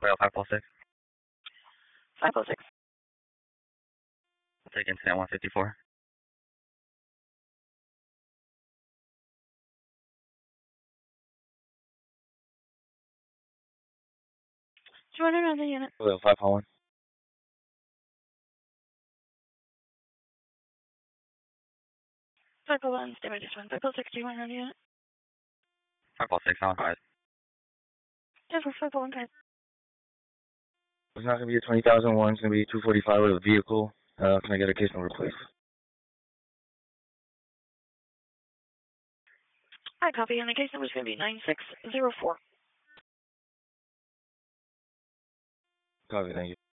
Well, 546. 506. I'll take incident 154. Join another unit. Well, 541. 501, stay by this one. 506, do you want another unit? 546, on 5. Yes, we're 501, guys. It's not going to be a 20,001. It's going to be 245 with a vehicle. Can I get a case number, please? Hi, copy, and the case number is going to be 9604. Copy, thank you.